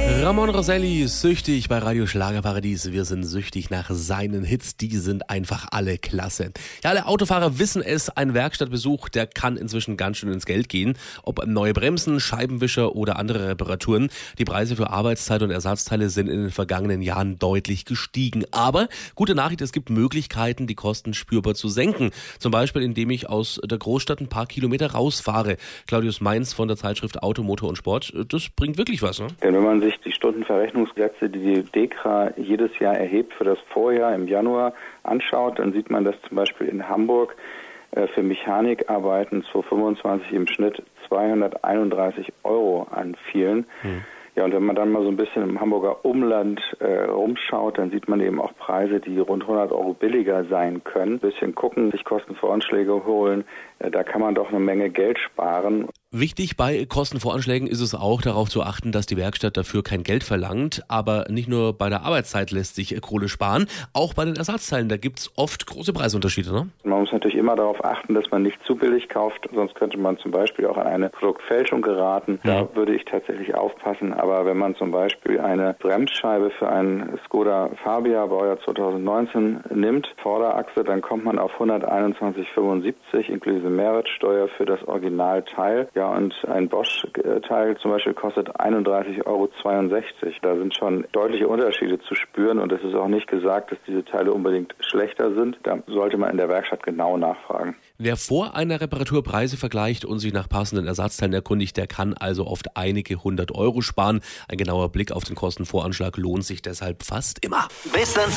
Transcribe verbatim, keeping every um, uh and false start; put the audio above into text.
Ramon Roselli, süchtig bei Radio Schlagerparadies. Wir sind süchtig nach seinen Hits, die sind einfach alle klasse. Ja, alle Autofahrer wissen es, ein Werkstattbesuch, der kann inzwischen ganz schön ins Geld gehen. Ob neue Bremsen, Scheibenwischer oder andere Reparaturen. Die Preise für Arbeitszeit und Ersatzteile sind in den vergangenen Jahren deutlich gestiegen. Aber gute Nachricht, es gibt Möglichkeiten, die Kosten spürbar zu senken. Zum Beispiel, indem ich aus der Großstadt ein paar Kilometer rausfahre. Claudius Mainz von der Zeitschrift Auto, Motor und Sport, das bringt wirklich was, ne? Denn wenn man sich die Stundenverrechnungssätze, die die DEKRA jedes Jahr erhebt für das Vorjahr im Januar anschaut, dann sieht man, dass zum Beispiel in Hamburg äh, für Mechanikarbeiten zweitausendfünfundzwanzig im Schnitt zweihunderteinunddreißig Euro anfielen. Hm. Ja, und wenn man dann mal so ein bisschen im Hamburger Umland äh, rumschaut, dann sieht man eben auch Preise, die rund hundert Euro billiger sein können. Ein bisschen gucken, sich Kostenvoranschläge holen, äh, da kann man doch eine Menge Geld sparen. Wichtig bei Kostenvoranschlägen ist es auch, darauf zu achten, dass die Werkstatt dafür kein Geld verlangt. Aber nicht nur bei der Arbeitszeit lässt sich Kohle sparen, auch bei den Ersatzteilen. Da gibt es oft große Preisunterschiede, ne? Man muss natürlich immer darauf achten, dass man nicht zu billig kauft, sonst könnte man zum Beispiel auch an eine Produktfälschung geraten. Da mhm. würde ich tatsächlich aufpassen. Aber wenn man zum Beispiel eine Bremsscheibe für einen Skoda Fabia Baujahr zweitausendneunzehn nimmt, Vorderachse, dann kommt man auf hunderteinundzwanzig Euro fünfundsiebzig inklusive Mehrwertsteuer für das Originalteil. Ja, und ein Bosch-Teil zum Beispiel kostet einunddreißig Euro zweiundsechzig. Da sind schon deutliche Unterschiede zu spüren und es ist auch nicht gesagt, dass diese Teile unbedingt schlechter sind. Da sollte man in der Werkstatt genau nachfragen. Wer vor einer Reparatur Preise vergleicht und sich nach passenden Ersatzteilen erkundigt, der kann also oft einige hundert Euro sparen. Ein genauer Blick auf den Kostenvoranschlag lohnt sich deshalb fast immer. Bis dann.